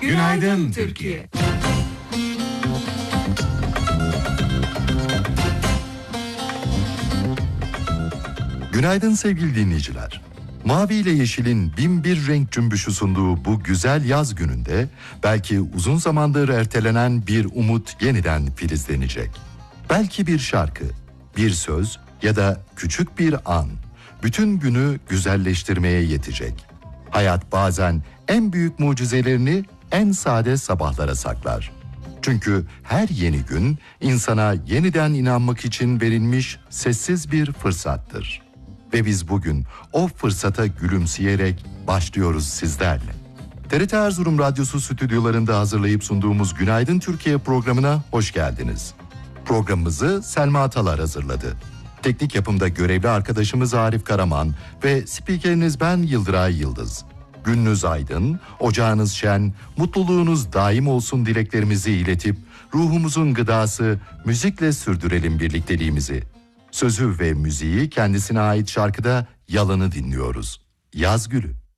Günaydın Türkiye. Günaydın sevgili dinleyiciler. Mavi ile yeşilin bin bir renk cümbüşü sunduğu bu güzel yaz gününde belki uzun zamandır ertelenen bir umut yeniden filizlenecek. Belki bir şarkı, bir söz ya da küçük bir an bütün günü güzelleştirmeye yetecek. Hayat bazen en büyük mucizelerini en sade sabahlara saklar. Çünkü her yeni gün insana yeniden inanmak için verilmiş sessiz bir fırsattır. Ve biz bugün o fırsata gülümseyerek başlıyoruz sizlerle. TRT Erzurum Radyosu stüdyolarında hazırlayıp sunduğumuz Günaydın Türkiye programına hoş geldiniz. Programımızı Selma Atalar hazırladı. Teknik yapımda görevli arkadaşımız Arif Karaman ve spikeriniz ben Yıldıray Yıldız. Gününüz aydın, ocağınız şen, mutluluğunuz daim olsun dileklerimizi iletip ruhumuzun gıdası müzikle sürdürelim birlikteliğimizi. Sözü ve müziği kendisine ait şarkıda Yalan'ı dinliyoruz. Yaz Gülü.